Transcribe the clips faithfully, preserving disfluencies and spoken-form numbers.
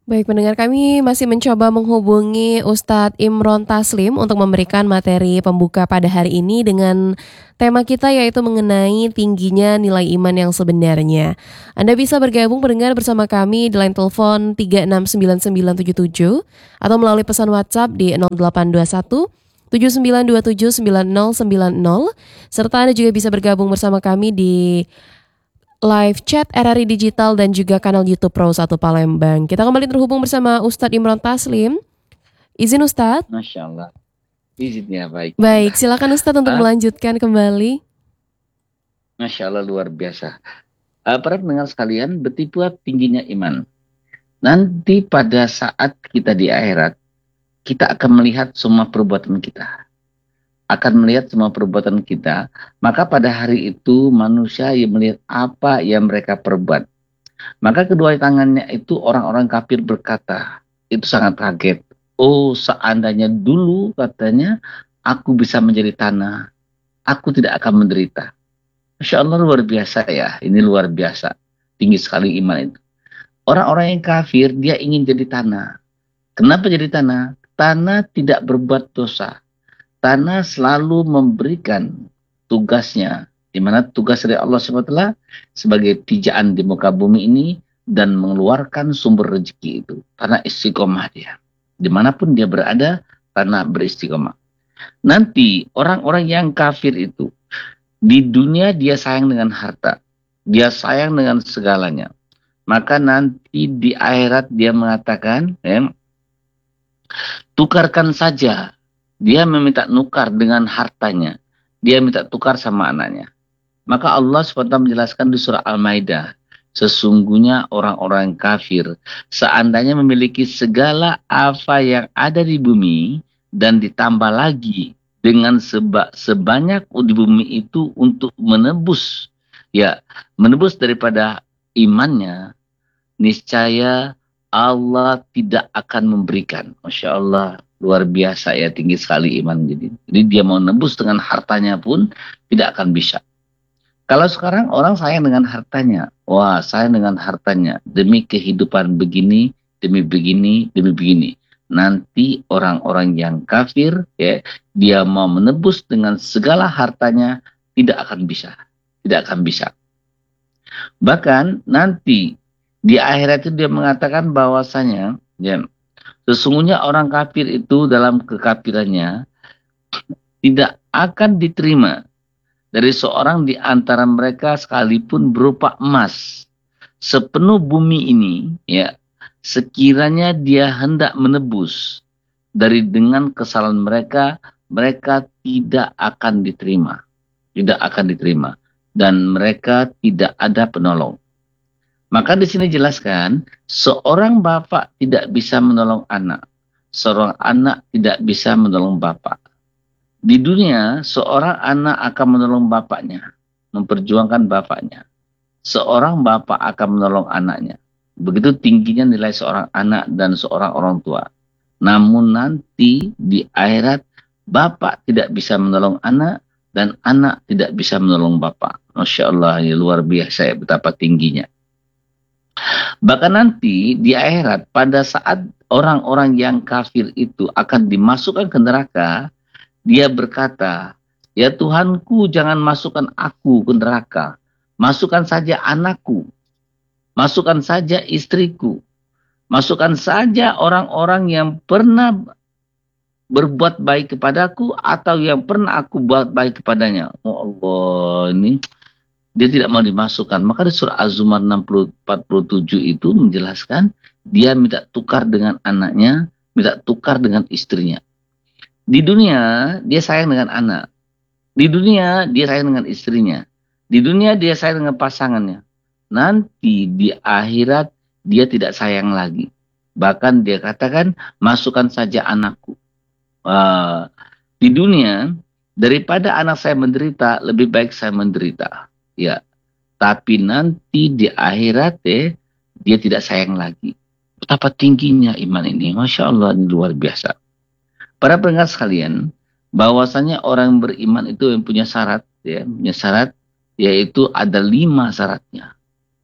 Baik, pendengar, kami masih mencoba menghubungi Ustadz Imron Taslim untuk memberikan materi pembuka pada hari ini dengan tema kita yaitu mengenai tingginya nilai iman yang sebenarnya. Anda bisa bergabung pendengar bersama kami di line telepon tiga enam sembilan sembilan tujuh tujuh atau melalui pesan WhatsApp di nol delapan dua satu tujuh sembilan dua tujuh sembilan nol sembilan nol, serta Anda juga bisa bergabung bersama kami di live chat R R I Digital dan juga kanal YouTube Pro satu Palembang. Kita kembali terhubung bersama Ustadz Imron Taslim. Izin Ustadz. Masya Allah. Izinnya baik. Baik, silakan Ustadz untuk Ah, melanjutkan kembali. Masya Allah, luar biasa. Ah, para pendengar sekalian, betapa tingginya iman. Nanti pada saat kita di akhirat, kita akan melihat semua perbuatan kita. Akan melihat semua perbuatan kita. Maka pada hari itu manusia yang melihat apa yang mereka perbuat. Maka kedua tangannya itu orang-orang kafir berkata, itu sangat kaget. Oh, seandainya dulu katanya aku bisa menjadi tanah, aku tidak akan menderita. Masya Allah, luar biasa ya. Ini luar biasa. Tinggi sekali iman itu. Orang-orang yang kafir, dia ingin jadi tanah. Kenapa jadi tanah? Tanah tidak berbuat dosa. Tanah selalu memberikan tugasnya. Di mana tugas dari Allah subhanahu wa taala sebagai pijaan di muka bumi ini dan mengeluarkan sumber rezeki itu. Tanah istiqomah dia. Dimanapun dia berada, tanah beristiqomah. Nanti orang-orang yang kafir itu, di dunia dia sayang dengan harta. Dia sayang dengan segalanya. Maka nanti di akhirat dia mengatakan, ya, tukarkan saja. Dia meminta nukar dengan hartanya. Dia minta tukar sama anaknya. Maka Allah subhanahu wa taala menjelaskan di surah Al-Maidah. Sesungguhnya orang-orang kafir, seandainya memiliki segala apa yang ada di bumi, dan ditambah lagi dengan seba, sebanyak di bumi itu untuk menebus, ya, menebus daripada imannya, niscaya Allah tidak akan memberikan. Masya Allah, luar biasa ya, tinggi sekali iman. Jadi, jadi dia mau nebus dengan hartanya pun tidak akan bisa. Kalau sekarang orang sayang dengan hartanya, wah sayang dengan hartanya, demi kehidupan begini, demi begini, demi begini. Nanti orang-orang yang kafir, ya, dia mau menebus dengan segala hartanya, tidak akan bisa. Tidak akan bisa. Bahkan nanti di akhirat itu dia mengatakan bahwasanya, ya, sesungguhnya orang kafir itu dalam kekafirannya tidak akan diterima dari seorang di antara mereka sekalipun berupa emas sepenuh bumi ini, ya, sekiranya dia hendak menebus dari dengan kesalahan mereka, mereka tidak akan diterima. Tidak akan diterima. Dan mereka tidak ada penolong. Maka di sini jelaskan, seorang bapak tidak bisa menolong anak. Seorang anak tidak bisa menolong bapak. Di dunia, seorang anak akan menolong bapaknya, memperjuangkan bapaknya. Seorang bapak akan menolong anaknya. Begitu tingginya nilai seorang anak dan seorang orang tua. Namun nanti di akhirat, bapak tidak bisa menolong anak dan anak tidak bisa menolong bapak. Masya Allah, ya, luar biasa ya, betapa tingginya. Bahkan nanti di akhirat, pada saat orang-orang yang kafir itu akan dimasukkan ke neraka, dia berkata, ya Tuhanku, jangan masukkan aku ke neraka. Masukkan saja anakku. Masukkan saja istriku. Masukkan saja orang-orang yang pernah berbuat baik kepadaku atau yang pernah aku buat baik kepadanya. Oh Allah, ini dia tidak mau dimasukkan. Maka di surah Az-Zumar enam puluh empat puluh tujuh itu menjelaskan dia minta tukar dengan anaknya, minta tukar dengan istrinya. Di dunia dia sayang dengan anak. Di dunia dia sayang dengan istrinya. Di dunia dia sayang dengan pasangannya. Nanti di akhirat dia tidak sayang lagi. Bahkan dia katakan, masukkan saja anakku. Uh, di dunia, daripada anak saya menderita, lebih baik saya menderita. Ya, tapi nanti di akhirat eh, dia tidak sayang lagi. Betapa tingginya iman ini. Masya Allah, ini luar biasa. Para pendengar sekalian, bahwasanya orang beriman itu yang punya syarat, ya, punya syarat, yaitu ada lima syaratnya.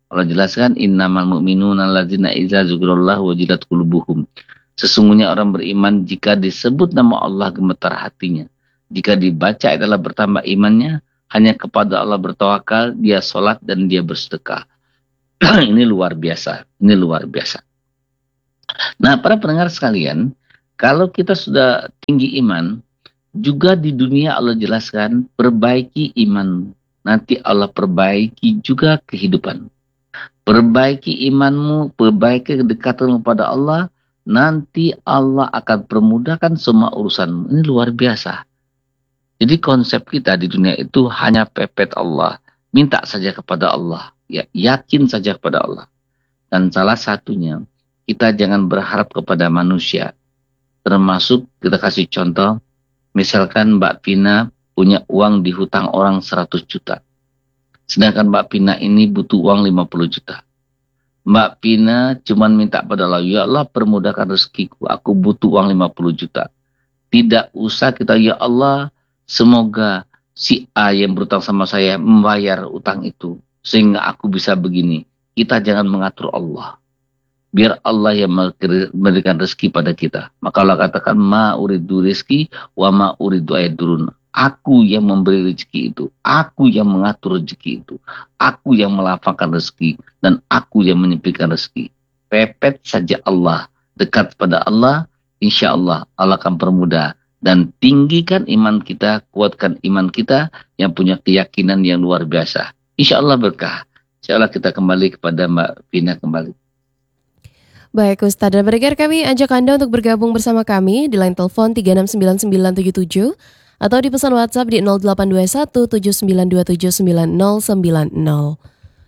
Allah jelaskan innamal mu'minuna alladzina idza dzukirallahu wajilat qulubuhum. Sesungguhnya orang beriman jika disebut nama Allah gemetar hatinya. Jika dibaca adalah bertambah imannya, hanya kepada Allah bertawakal, dia sholat dan dia bersedekah. Ini luar biasa, ini luar biasa. Nah, para pendengar sekalian, kalau kita sudah tinggi iman, juga di dunia Allah jelaskan, perbaiki iman. Nanti Allah perbaiki juga kehidupan. Perbaiki imanmu, perbaiki kedekatanmu pada Allah, nanti Allah akan permudahkan semua urusanmu. Ini luar biasa. Jadi konsep kita di dunia itu hanya pepet Allah. Minta saja kepada Allah. Ya, yakin saja kepada Allah. Dan salah satunya, kita jangan berharap kepada manusia. Termasuk kita kasih contoh, misalkan Mbak Pina punya uang di hutang orang seratus juta. Sedangkan Mbak Pina ini butuh uang lima puluh juta. Mbak Pina cuma minta pada Allah, ya Allah permudahkan rezekiku, aku butuh uang lima puluh juta. Tidak usah kita, ya Allah, semoga si A yang berutang sama saya membayar utang itu, sehingga aku bisa begini. Kita jangan mengatur Allah. Biar Allah yang memberikan rezeki pada kita. Maka Allah katakan, ma uridu rizki wa ma uridu ayadurun. Aku yang memberi rezeki itu. Aku yang mengatur rezeki itu. Aku yang melapangkan rezeki. Dan aku yang menyempitkan rezeki. Pepet saja Allah. Dekat pada Allah. Insya Allah Allah akan permudah. Dan tinggikan iman kita, kuatkan iman kita yang punya keyakinan yang luar biasa. Insya Allah berkah. Insya Allah kita kembali kepada Mbak Pina kembali. Baik Ustadz, dan berikut kami ajak Anda untuk bergabung bersama kami di line telepon tiga enam sembilan sembilan tujuh tujuh atau di pesan WhatsApp di nol delapan dua satu tujuh sembilan dua tujuh sembilan nol sembilan nol.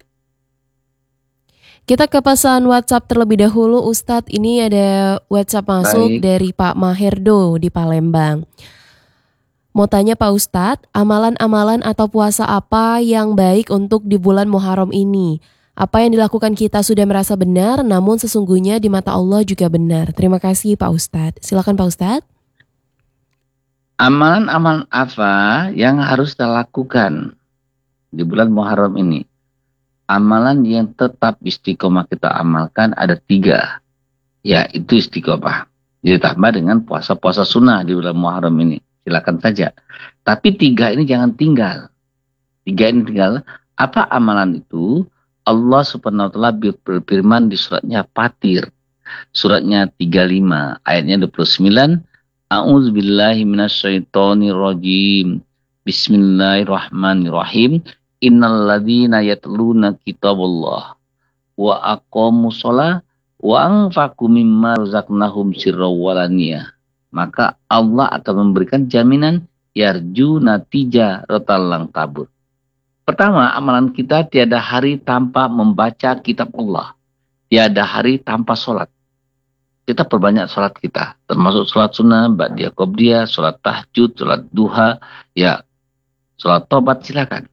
Kita ke pesan WhatsApp terlebih dahulu Ustadz. Ini ada WhatsApp masuk Baik. dari Pak Maherdo di Palembang. Mau tanya Pak Ustadz, amalan-amalan atau puasa apa yang baik untuk di bulan Muharram ini? Apa yang dilakukan kita sudah merasa benar, namun sesungguhnya di mata Allah juga benar. Terima kasih Pak Ustadz. Silakan Pak Ustadz. Amalan-amalan apa yang harus kita lakukan di bulan Muharram ini? Amalan yang tetap istiqomah kita amalkan ada tiga. Ya, itu istiqomah. Ditambah dengan puasa-puasa sunnah di bulan Muharram ini. Silakan saja. Tapi tiga ini jangan tinggal. Tiga ini tinggal. Apa amalan itu? Allah subhanahu wa ta'ala berfirman di suratnya Fatir. Suratnya tiga puluh lima. Ayatnya dua puluh sembilan. A'udzubillahi minasyaitonirrajim. Bismillahirrahmanirrahim. Innal ladzina yatluna kitaballah wa aqamus shalah wa anfaqu mimma razaqnahum sirran wa alaniyah. Maka Allah akan memberikan jaminan yarju natija rotalang kabur. Pertama, amalan kita tiada hari tanpa membaca kitab Allah. Tiada hari tanpa sholat. Kita perbanyak sholat kita. Termasuk sholat sunnah, ba'diyah qobliyah, sholat tahajud, sholat duha, ya sholat tobat silakan.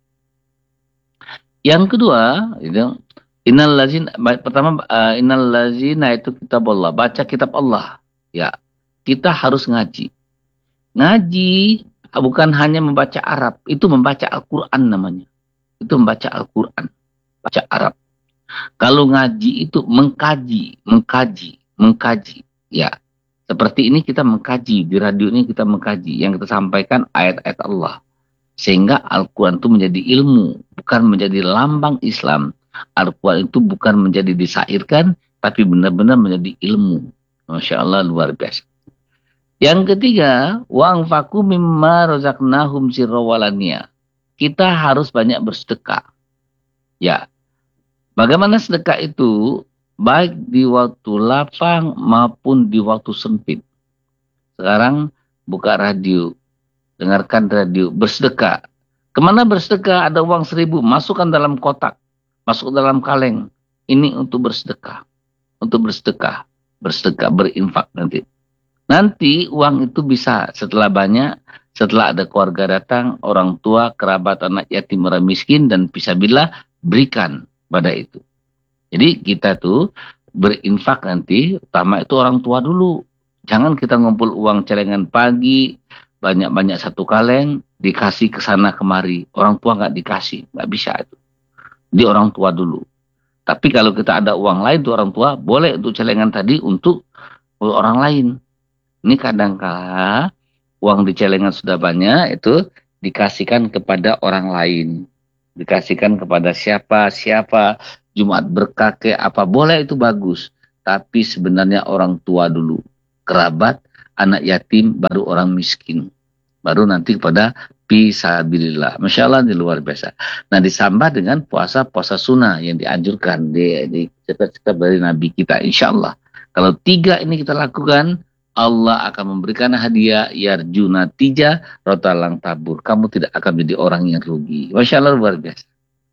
Yang kedua, itu innal lazina, pertama uh, innal lazina itu kitab Allah, baca kitab Allah. Ya, kita harus ngaji. Ngaji bukan hanya membaca Arab, itu membaca Al-Qur'an namanya. Itu membaca Al-Qur'an, baca Arab. Kalau ngaji itu mengkaji, mengkaji, mengkaji. Ya, seperti ini kita mengkaji, di radio ini kita mengkaji, yang kita sampaikan ayat-ayat Allah. Sehingga Al-Quran itu menjadi ilmu, bukan menjadi lambang Islam. Al-Quran itu bukan menjadi disairkan, tapi benar-benar menjadi ilmu. Masya Allah, luar biasa. Yang ketiga, wa anfaqu mimma razaqnahum sirran wa alaniyah. Kita harus banyak bersedekah. Ya, bagaimana sedekah itu? Baik di waktu lapang maupun di waktu sempit. Sekarang buka radio. Dengarkan radio, bersedekah. Kemana bersedekah? Ada uang seribu, masukkan dalam kotak, masuk dalam kaleng. Ini untuk bersedekah, untuk bersedekah, bersedekah, berinfak nanti. Nanti uang itu bisa setelah banyak, setelah ada keluarga datang, orang tua, kerabat, anak yatim, orang miskin, dan fisabilillah berikan pada itu. Jadi kita tuh berinfak nanti, utama itu orang tua dulu. Jangan kita ngumpul uang celengan pagi, banyak-banyak satu kaleng, dikasih ke sana kemari. Orang tua nggak dikasih, nggak bisa itu. Di orang tua dulu. Tapi kalau kita ada uang lain untuk orang tua, boleh untuk celengan tadi untuk orang lain. Ini kadang-kala uang di celengan sudah banyak, itu dikasihkan kepada orang lain. Dikasihkan kepada siapa-siapa, Jumat berkah ke apa, boleh, itu bagus. Tapi sebenarnya orang tua dulu, kerabat, anak yatim, baru orang miskin. Baru nanti kepada fisabilillah. Masya Allah, ini luar biasa. Nah, disambah dengan puasa-puasa sunnah yang dianjurkan di, di cerita-cerita dari Nabi kita, insya Allah. Kalau tiga ini kita lakukan, Allah akan memberikan hadiah yarjuna tija rotalang tabur. Kamu tidak akan menjadi orang yang rugi. Masya Allah, luar biasa.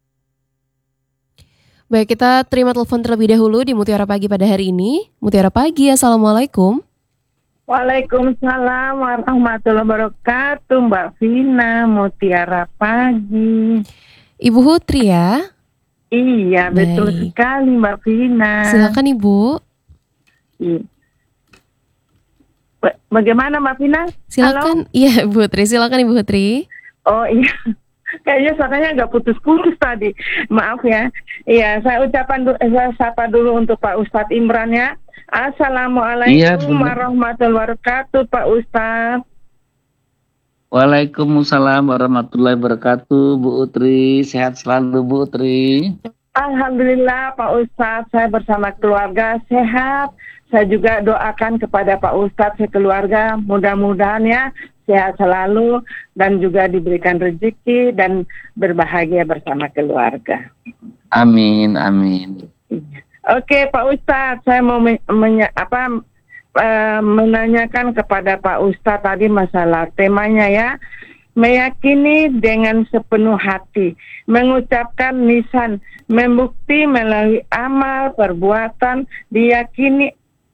Baik, kita terima telepon terlebih dahulu di Mutiara Pagi pada hari ini. Mutiara Pagi, Assalamualaikum. Waalaikumsalam warahmatullahi wabarakatuh, Mbak Vina, Mutiara Pagi. Ibu Hutri ya? Iya, Baik. Betul sekali Mbak Vina. Silakan Ibu. Iya. Ba- Bagaimana Mbak Vina? Silakan. Iya, Ibu Hutri. Silakan Ibu Hutri. Oh iya, kayaknya suaranya agak putus-putus tadi. Maaf ya. Iya, saya ucapan du- eh, saya sapa dulu untuk Pak Ustadz Imran ya. Assalamualaikum Iya, benar. warahmatullahi wabarakatuh, Pak Ustadz. Waalaikumsalam warahmatullahi wabarakatuh, Bu Utri. Sehat selalu, Bu Utri. Alhamdulillah Pak Ustadz, saya bersama keluarga sehat. Saya juga doakan kepada Pak Ustadz sekeluarga, mudah-mudahan ya sehat selalu dan juga diberikan rezeki dan berbahagia bersama keluarga. Amin, amin. Oke Pak Ustadz, saya mau men- menye- apa, eh, menanyakan kepada Pak Ustadz tadi masalah temanya ya. Meyakini dengan sepenuh hati, mengucapkan lisan, membukti melalui amal, perbuatan, diyakini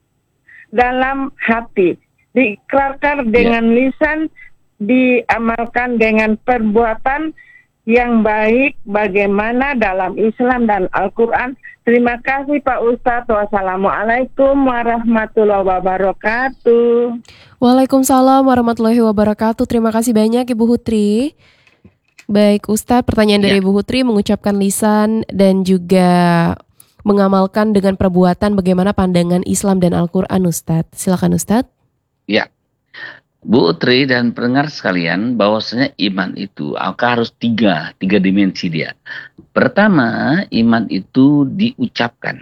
dalam hati, diikrarkan dengan lisan, diamalkan dengan perbuatan yang baik bagaimana dalam Islam dan Al-Quran. Terima kasih Pak Ustadz. Wassalamualaikum warahmatullahi wabarakatuh. Waalaikumsalam warahmatullahi wabarakatuh. Terima kasih banyak Ibu Hutri. Baik Ustadz, pertanyaan dari Ya. Ibu Hutri, mengucapkan lisan dan juga mengamalkan dengan perbuatan, bagaimana pandangan Islam dan Al-Quran Ustadz. Silakan Ustadz. Ya, Bu Utri dan pendengar sekalian, bahwasanya iman itu maka harus tiga, tiga dimensi dia. Pertama, iman itu diucapkan.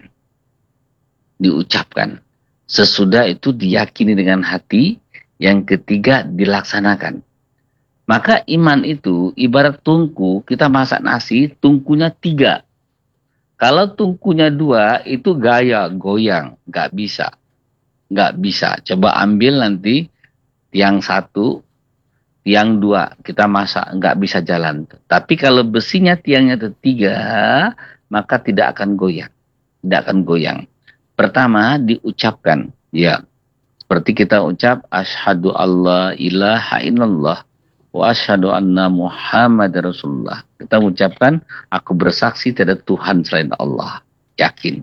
Diucapkan. Sesudah itu diyakini dengan hati. Yang ketiga, dilaksanakan. Maka iman itu ibarat tungku, kita masak nasi, tungkunya tiga. Kalau tungkunya dua, itu gaya, goyang. Nggak bisa. Nggak bisa. Coba ambil nanti tiang satu, tiang dua, kita masak, nggak bisa jalan. Tapi kalau besinya tiangnya itu tiga, maka tidak akan goyang. Tidak akan goyang. Pertama, diucapkan. Ya, seperti kita ucap, asyhadu alla ilaha illallah, wa asyhadu anna Muhammad Rasulullah. Kita mengucapkan, aku bersaksi tidak ada Tuhan selain Allah. Yakin.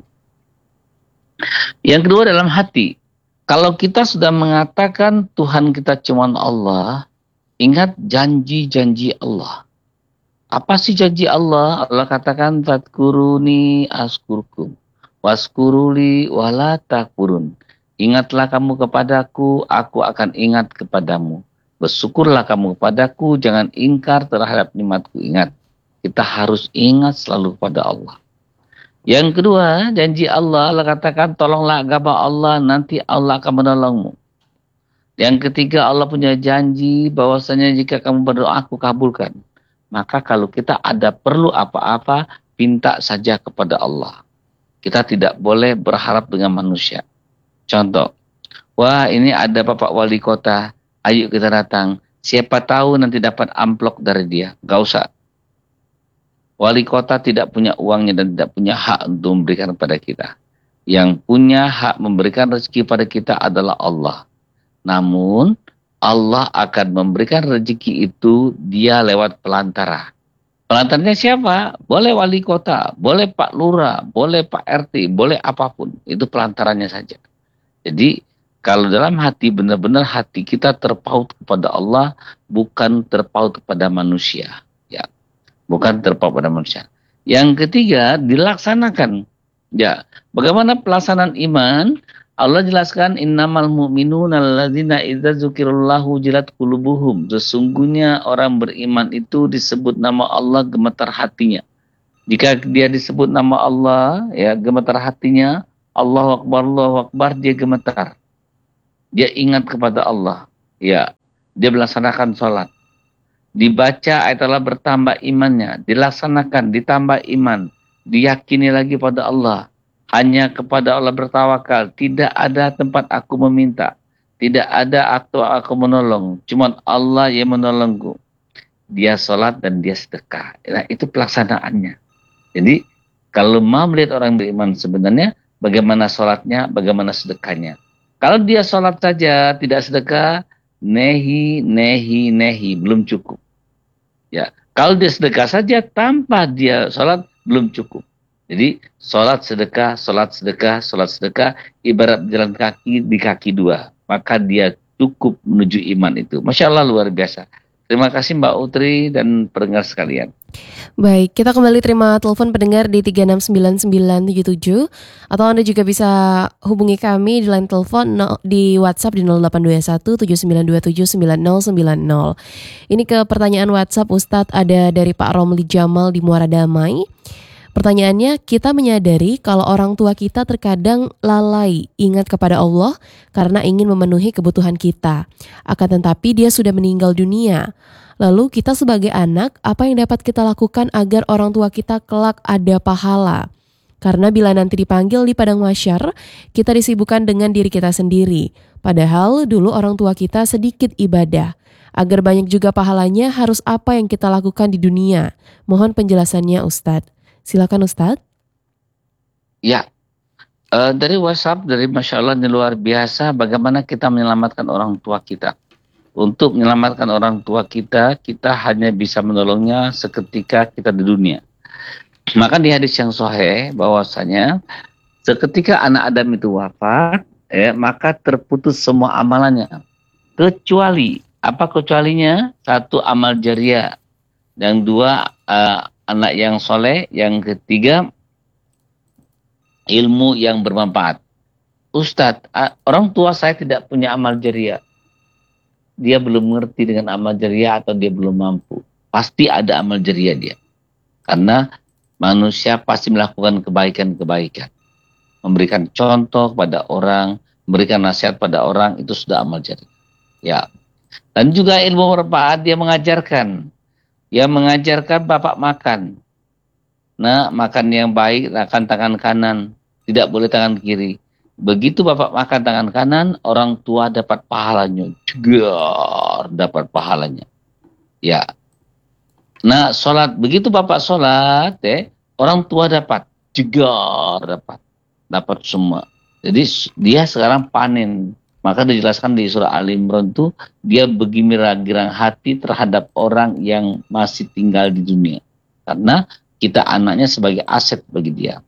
Yang kedua dalam hati. Kalau kita sudah mengatakan Tuhan kita cuma Allah, ingat janji-janji Allah. Apa sih janji Allah? Allah katakan, fadkuruni askurkum, waskuruli wala takfurun. Ingatlah kamu kepadaku, aku akan ingat kepadamu. Bersyukurlah kamu kepadaku, jangan ingkar terhadap nikmatku. Ingat, kita harus ingat selalu pada Allah. Yang kedua, janji Allah, Allah katakan, tolonglah agama Allah, nanti Allah akan menolongmu. Yang ketiga, Allah punya janji bahwasanya jika kamu berdoa, aku kabulkan. Maka kalau kita ada perlu apa-apa, minta saja kepada Allah. Kita tidak boleh berharap dengan manusia. Contoh, wah ini ada Bapak Wali Kota, ayo kita datang. Siapa tahu nanti dapat amplop dari dia. Gak usah. Wali kota tidak punya uangnya dan tidak punya hak untuk memberikan kepada kita. Yang punya hak memberikan rezeki pada kita adalah Allah. Namun Allah akan memberikan rezeki itu dia lewat pelantara. Pelantaranya siapa? Boleh wali kota, boleh Pak Lurah, boleh Pak R T, boleh apapun. Itu pelantarannya saja. Jadi kalau dalam hati, benar-benar hati kita terpaut kepada Allah, bukan terpaut kepada manusia. Ya. Bukan terpaut pada manusia. Yang ketiga, dilaksanakan. Ya, bagaimana pelaksanaan iman? Allah jelaskan innamal mu'minuna alladzina idza dzukirallahu jilat qulubuhum. Sesungguhnya orang beriman itu disebut nama Allah gemetar hatinya. Jika dia disebut nama Allah, ya gemetar hatinya, Allahu Akbar, Allahu Akbar, dia gemetar. Dia ingat kepada Allah. Ya, dia melaksanakan sholat. Dibaca ayat Allah bertambah imannya. Dilaksanakan, ditambah iman. Diyakini lagi pada Allah. Hanya kepada Allah bertawakal. Tidak ada tempat aku meminta. Tidak ada aktu aku menolong. Cuma Allah yang menolongku. Dia sholat dan dia sedekah. Nah, itu pelaksanaannya. Jadi, kalau mau melihat orang beriman sebenarnya, bagaimana sholatnya, bagaimana sedekahnya. Kalau dia sholat saja, tidak sedekah, nehi, nehi, nehi, belum cukup. Ya, kalau dia sedekah saja, tanpa dia sholat, belum cukup. Jadi, sholat sedekah, sholat sedekah, sholat sedekah, ibarat jalan kaki di kaki dua. Maka dia cukup menuju iman itu. Masya Allah, luar biasa. Terima kasih Mbak Utri dan pendengar sekalian. Baik, kita kembali terima telepon pendengar di tiga enam sembilan sembilan tujuh tujuh. Atau Anda juga bisa hubungi kami di line telepon no, di WhatsApp di nol delapan dua satu tujuh sembilan dua tujuh sembilan nol sembilan nol. Ini ke pertanyaan WhatsApp Ustadz ada dari Pak Romli Jamal di Muara Damai. Pertanyaannya, kita menyadari kalau orang tua kita terkadang lalai ingat kepada Allah karena ingin memenuhi kebutuhan kita. Akan tetapi dia sudah meninggal dunia. Lalu kita sebagai anak, apa yang dapat kita lakukan agar orang tua kita kelak ada pahala? Karena bila nanti dipanggil di padang mahsyar, kita disibukkan dengan diri kita sendiri. Padahal dulu orang tua kita sedikit ibadah. Agar banyak juga pahalanya, harus apa yang kita lakukan di dunia? Mohon penjelasannya Ustadz. Silakan Ustadz. Ya, uh, dari WhatsApp, dari Masya Allah ini luar biasa bagaimana kita menyelamatkan orang tua kita. Untuk menyelamatkan orang tua kita, kita hanya bisa menolongnya seketika kita di dunia. Maka di hadis yang sahih bahwasanya seketika anak Adam itu wafat, ya, maka terputus semua amalannya. Kecuali, apa kecualinya? Satu, amal jariah. Yang dua, uh, anak yang soleh. Yang ketiga, ilmu yang bermanfaat. Ustadz, orang tua saya tidak punya amal jariah. Dia belum mengerti dengan amal jariah atau dia belum mampu. Pasti ada amal jariah dia. Karena manusia pasti melakukan kebaikan-kebaikan. Memberikan contoh pada orang, memberikan nasihat pada orang, itu sudah amal jariah. Ya. Dan juga ilmu bermanfaat, dia mengajarkan. Dia mengajarkan bapak makan. Nah, makan yang baik, makan tangan kanan. Tidak boleh tangan kiri. Begitu bapak makan tangan kanan, orang tua dapat pahalanya. Jegar, dapat pahalanya. Ya. Nah, sholat. Begitu bapak sholat, eh, orang tua dapat. Jegar, dapat. Dapat semua. Jadi dia sekarang panen. Maka dijelaskan di surah Al Imran itu, dia bergembira-girang hati terhadap orang yang masih tinggal di dunia. Karena kita anaknya sebagai aset bagi dia.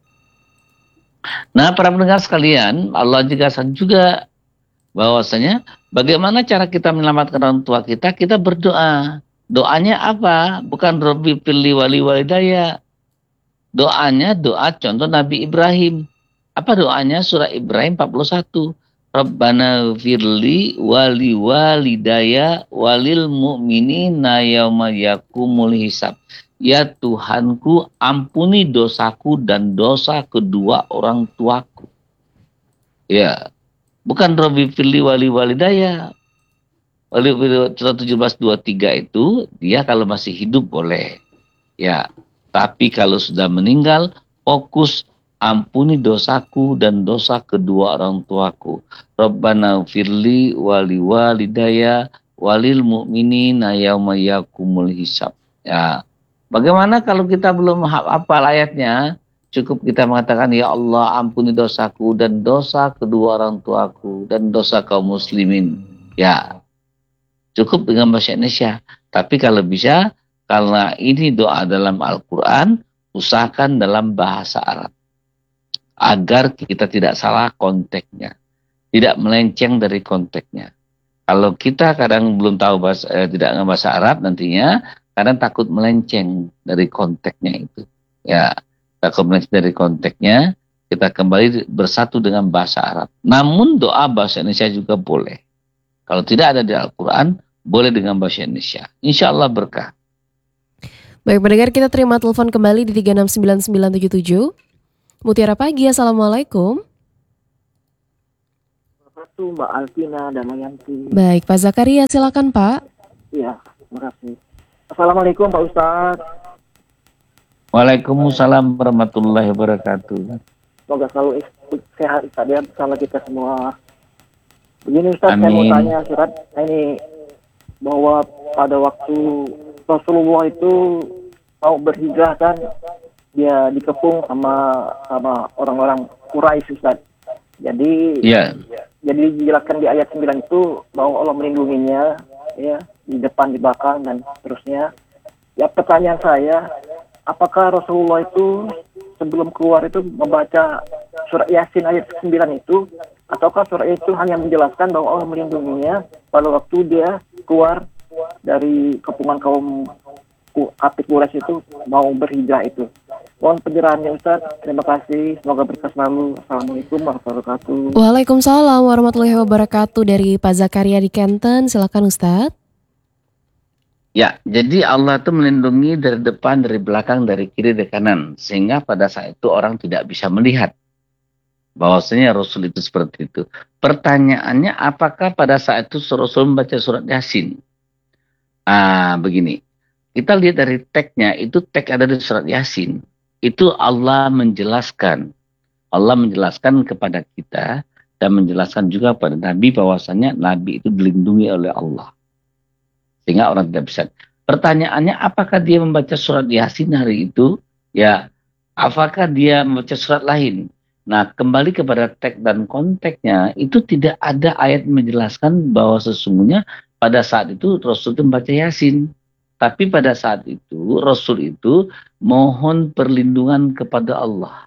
Nah, para pendengar sekalian, Allah juga juga bahwasanya bagaimana cara kita menyelamatkan orang tua kita, kita berdoa. Doanya apa? Bukan Rabbi pilli wali walidaya. Doanya doa contoh Nabi Ibrahim. Apa doanya? Surah Ibrahim empat puluh satu. Rabbana firli wali walidaya walil mu'minina yauma yakumul hisab. Ya Tuhanku, ampuni dosaku dan dosa kedua orang tuaku. Ya, bukan Rabbi firli wali walidaya. Wali surah tujuh belas dua puluh tiga itu, dia kalau masih hidup boleh. Ya, tapi kalau sudah meninggal, fokus ampuni dosaku dan dosa kedua orang tuaku. Rabbana firli wali walidaya walil mu'minina yauma yakumul hisab. Ya. Bagaimana kalau kita belum hafal ayatnya? Cukup kita mengatakan, ya Allah ampuni dosaku dan dosa kedua orang tuaku dan dosa kaum muslimin. Ya, cukup dengan bahasa Indonesia. Tapi kalau bisa, karena ini doa dalam Al-Quran, usahakan dalam bahasa Arab. Agar kita tidak salah konteksnya. Tidak melenceng dari konteksnya. Kalau kita kadang belum tahu bahasa, eh, tidak bahasa Arab nantinya, kadang takut melenceng dari konteksnya itu. Ya, Kita kombinasi dari konteksnya, kita kembali bersatu dengan bahasa Arab. Namun doa bahasa Indonesia juga boleh. Kalau tidak ada di Al-Quran, boleh dengan bahasa Indonesia. Insya Allah berkah. Baik pendengar, kita terima telepon kembali di tiga enam sembilan sembilan tujuh tujuh. Mutiara Pagi, Assalamualaikum. Wabarakatuh, Mbak Alvina dan Mayanti. Baik, Pak Zakaria, silakan Pak. Iya, terima kasih. Assalamualaikum Pak Ustadz. Waalaikumsalam warahmatullahi wabarakatuh. Semoga selalu sehat Ustadz ya bersama kita semua. Begini Ustadz, Amin. saya mau tanya Ustadz, ini bahwa pada waktu Rasulullah itu mau berhijrah kan, dia dikepung sama sama orang-orang Quraisy Ustadz. Jadi Ya. jadi dijelaskan di ayat sembilan itu bahwa Allah melindunginya ya di depan, di belakang dan seterusnya. Ya pertanyaan saya, apakah Rasulullah itu sebelum keluar itu membaca surat Yasin ayat sembilan itu, ataukah surat itu hanya menjelaskan bahwa Allah melindunginya pada waktu dia keluar dari kepungan kaum kafir Quraisy itu mau berhijrah itu? Mohon pencerahannya Ustaz. Terima kasih. Semoga berkah selalu. Assalamualaikum warahmatullahi wabarakatuh. Waalaikumsalam warahmatullahi wabarakatuh. Dari Pak Zakaria di Kenten, silakan Ustadz. Ya, jadi Allah itu melindungi dari depan, dari belakang, dari kiri, dari kanan. Sehingga pada saat itu orang tidak bisa melihat bahwasanya Rasul itu seperti itu. Pertanyaannya, apakah pada saat itu Rasul membaca surat Yasin? Ah, begini. Kita lihat dari teksnya, itu teks ada di surat Yasin. Itu Allah menjelaskan. Allah menjelaskan kepada kita dan menjelaskan juga pada Nabi bahwasanya Nabi itu dilindungi oleh Allah. Sehingga orang tidak bisa. Pertanyaannya, apakah dia membaca surat Yasin hari itu? Ya, apakah dia membaca surat lain? Nah, kembali kepada teks dan konteksnya, itu tidak ada ayat menjelaskan bahwa sesungguhnya pada saat itu Rasul itu membaca Yasin. Tapi pada saat itu Rasul itu mohon perlindungan kepada Allah.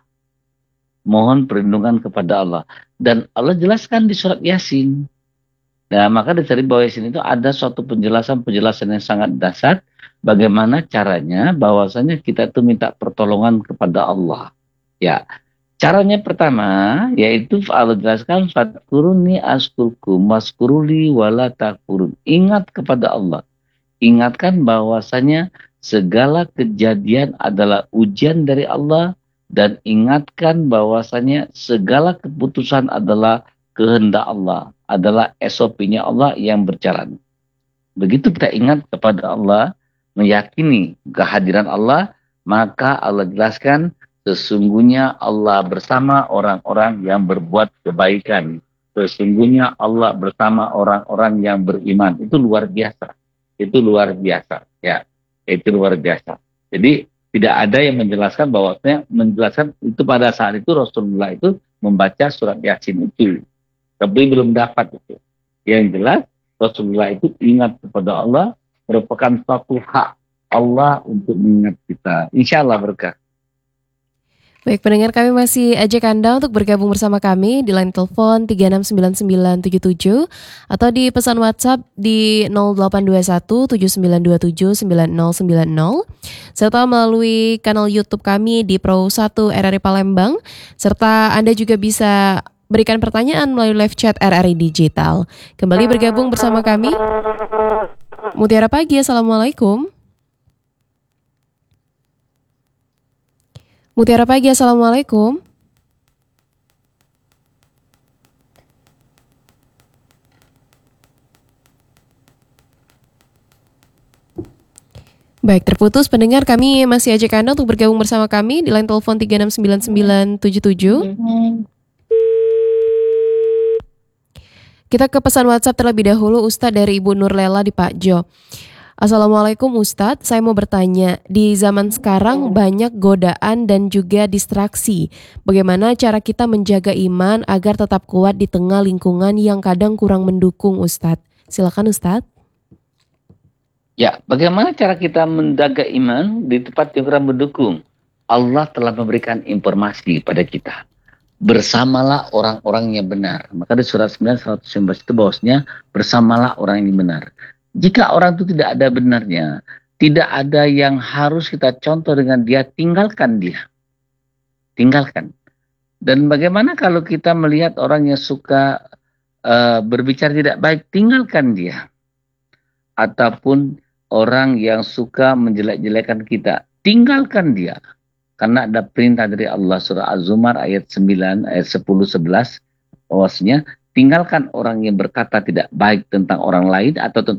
Mohon perlindungan kepada Allah. Dan Allah jelaskan di surat Yasin. Nah, maka dari bahwa Yasin itu ada suatu penjelasan-penjelasan yang sangat dasar. Bagaimana caranya bahwasanya kita itu minta pertolongan kepada Allah. Ya, caranya pertama yaitu Allah jelaskan fatkuruni askurkum waskuruli wala takfurun. Ingat kepada Allah. Ingatkan bahwasanya segala kejadian adalah ujian dari Allah, dan ingatkan bahwasanya segala keputusan adalah kehendak Allah, adalah S O P-nya Allah yang berjalan. Begitu kita ingat kepada Allah, meyakini kehadiran Allah, maka Allah jelaskan sesungguhnya Allah bersama orang-orang yang berbuat kebaikan. Sesungguhnya Allah bersama orang-orang yang beriman. Itu luar biasa. Itu luar biasa, ya. Itu luar biasa. Jadi tidak ada yang menjelaskan bahwasanya menjelaskan itu pada saat itu Rasulullah itu membaca surat Yasin itu. Tapi belum dapat itu. Yang jelas Rasulullah itu ingat kepada Allah, merupakan suatu hak Allah untuk mengingat kita. Insya Allah berkah. Baik pendengar, kami masih ajak Anda untuk bergabung bersama kami di line telepon tiga enam sembilan sembilan tujuh tujuh atau di pesan WhatsApp di nol delapan dua satu tujuh sembilan dua tujuh sembilan nol sembilan nol serta melalui kanal YouTube kami di Pro satu R R I Palembang, serta Anda juga bisa berikan pertanyaan melalui live chat R R I Digital. Kembali bergabung bersama kami Mutiara Pagi, Assalamualaikum. Mutiara Pagi, Assalamualaikum. Baik, terputus pendengar, kami masih ajak Anda untuk bergabung bersama kami di line telepon tiga enam sembilan sembilan tujuh tujuh. Kita ke pesan WhatsApp terlebih dahulu, Ustadz dari Ibu Nurlela di Pak Jo. Assalamualaikum Ustadz, saya mau bertanya, di zaman sekarang banyak godaan dan juga distraksi. Bagaimana cara kita menjaga iman agar tetap kuat di tengah lingkungan yang kadang kurang mendukung Ustadz? Silakan Ustadz. Ya, bagaimana cara kita menjaga iman di tempat yang kurang mendukung? Allah telah memberikan informasi pada kita. Bersamalah orang-orang yang benar. Maka di surat sembilan seratus sembilan belas itu bahwasanya bersamalah orang yang benar. Jika orang itu tidak ada benarnya, tidak ada yang harus kita contoh dengan dia, tinggalkan dia. tinggalkan. Dan bagaimana kalau kita melihat orang yang suka uh, berbicara tidak baik, tinggalkan dia. Ataupun orang yang suka menjelek-jelekan kita, tinggalkan dia. Karena ada perintah dari Allah surah Az-Zumar ayat sembilan, ayat sepuluh, sebelas, bahwasanya tinggalkan orang yang berkata tidak baik tentang orang lain atau tentang